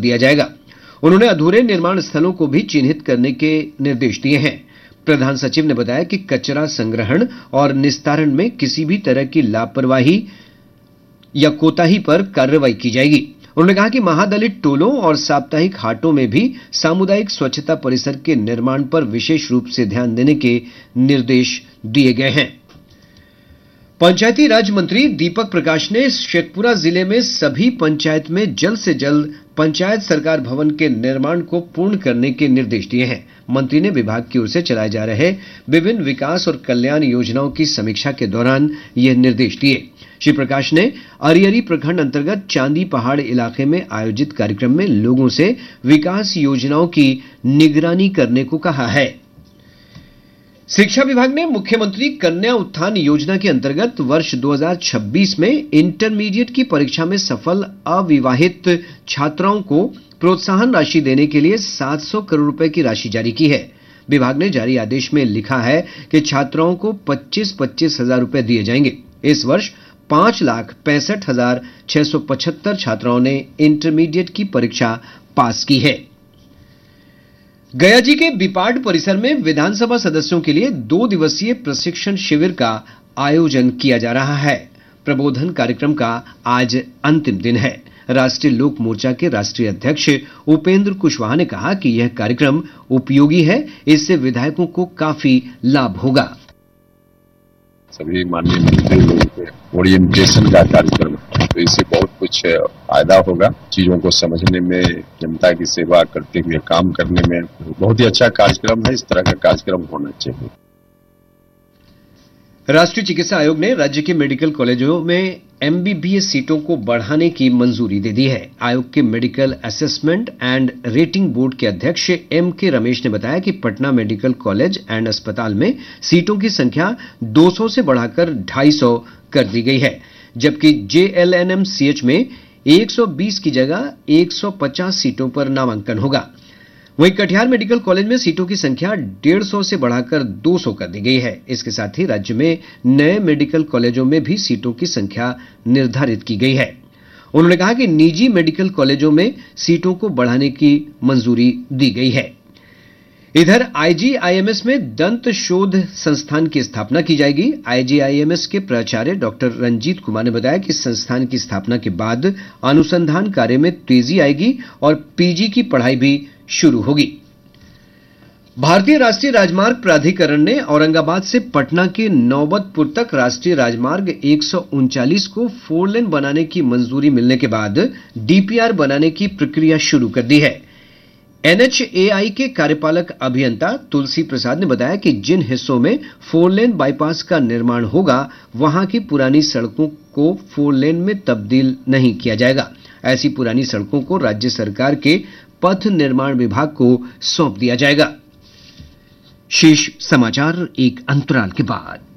दिया जाएगा। उन्होंने अधूरे निर्माण स्थलों को भी चिन्हित करने के निर्देश दिए हैं। प्रधान सचिव ने बताया कि कचरा संग्रहण और निस्तारण में किसी भी तरह की लापरवाही या कोताही पर कार्रवाई की जाएगी। उन्होंने कहा कि महादलित टोलों और साप्ताहिक हाटों में भी सामुदायिक स्वच्छता परिसर के निर्माण पर विशेष रूप से ध्यान देने के निर्देश दिए गए हैं। पंचायती राज मंत्री दीपक प्रकाश ने शेखपुरा जिले में सभी पंचायत में जल्द से जल्द पंचायत सरकार भवन के निर्माण को पूर्ण करने के निर्देश दिए हैं। मंत्री ने विभाग की ओर से चलाए जा रहे विभिन्न विकास और कल्याण योजनाओं की समीक्षा के दौरान यह निर्देश दिए। श्री प्रकाश ने अरियरी प्रखंड अंतर्गत चांदी पहाड़ इलाके में आयोजित कार्यक्रम में लोगों से विकास योजनाओं की निगरानी करने को कहा है। शिक्षा विभाग ने मुख्यमंत्री कन्या उत्थान योजना के अंतर्गत वर्ष 2026 में इंटरमीडिएट की परीक्षा में सफल अविवाहित छात्राओं को प्रोत्साहन राशि देने के लिए 700 करोड़ रुपए की राशि जारी की है। विभाग ने जारी आदेश में लिखा है कि छात्राओं को 25-25 हजार रुपए दिए जाएंगे। इस वर्ष 5,65,675 छात्राओं ने इंटरमीडिएट की परीक्षा पास की है। गया जी के बिपाड परिसर में विधानसभा सदस्यों के लिए 2 दिवसीय प्रशिक्षण शिविर का आयोजन किया जा रहा है। प्रबोधन कार्यक्रम का आज अंतिम दिन है। राष्ट्रीय लोक मोर्चा के राष्ट्रीय अध्यक्ष उपेंद्र कुशवाहा ने कहा कि यह कार्यक्रम उपयोगी है, इससे विधायकों को काफी लाभ होगा। सभी माननीय मंत्री लोगों के ओरिएंटेशन का कार्यक्रम है, तो इससे बहुत कुछ फायदा होगा। चीजों को समझने में, जनता की सेवा करते हुए काम करने में बहुत ही अच्छा कार्यक्रम है। इस तरह का कार्यक्रम होना चाहिए। राष्ट्रीय चिकित्सा आयोग ने राज्य के मेडिकल कॉलेजों में एमबीबीएस सीटों को बढ़ाने की मंजूरी दे दी है। आयोग के medical assessment and rating board के अध्यक्ष एम.के. रमेश ने बताया कि पटना मेडिकल कॉलेज एंड अस्पताल में सीटों की संख्या 200 से बढ़ाकर 250 कर दी गई है, जबकि जेएलएनएमसीएच में 120 की जगह 150 सीटों पर नामांकन होगा। वहीं कटिहार मेडिकल कॉलेज में सीटों की संख्या 150 से बढ़ाकर 200 कर दी गई है। इसके साथ ही राज्य में नए मेडिकल कॉलेजों में भी सीटों की संख्या निर्धारित की गई है। उन्होंने कहा कि निजी मेडिकल कॉलेजों में सीटों को बढ़ाने की मंजूरी दी गई है। इधर आईजीआईएमएस में दंत शोध संस्थान की स्थापना की जाएगी। आईजीआईएमएस के प्राचार्य डॉक्टर रंजीत कुमार ने बताया कि संस्थान की स्थापना के बाद अनुसंधान कार्य में तेजी आएगी और पीजी की पढ़ाई भी शुरू होगी। भारतीय राष्ट्रीय राजमार्ग प्राधिकरण ने औरंगाबाद से पटना के नौबतपुर तक राष्ट्रीय राजमार्ग 139 को 4 लेन बनाने की मंजूरी मिलने के बाद डीपीआर बनाने की प्रक्रिया शुरू कर दी है। एनएचएआई के कार्यपालक अभियंता तुलसी प्रसाद ने बताया कि जिन हिस्सों में 4 लेन बाईपास का निर्माण होगा वहां की पुरानी सड़कों को 4 लेन में तब्दील नहीं किया जाएगा। ऐसी पुरानी सड़कों को राज्य सरकार के पथ निर्माण विभाग को सौंप दिया जाएगा। शेष समाचार एक अंतराल के बाद।